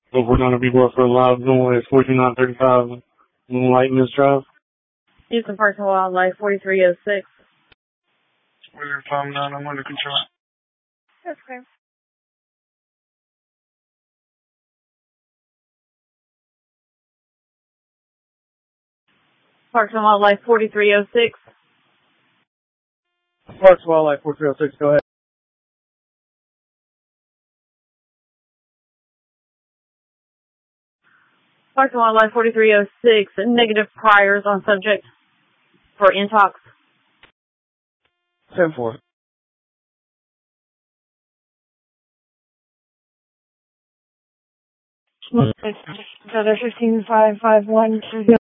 Look, we're going to be both for loud noise, 14935 Moonlight Miss Drive. Houston Parks and Wildlife, 4306. We're 59, I'm under control. That's okay. Parks and Wildlife, 4306. Parks and Wildlife, 4306, go ahead. Parks and Wildlife, 4306. Negative priors on subject for intox. 10-4. Brother 15551.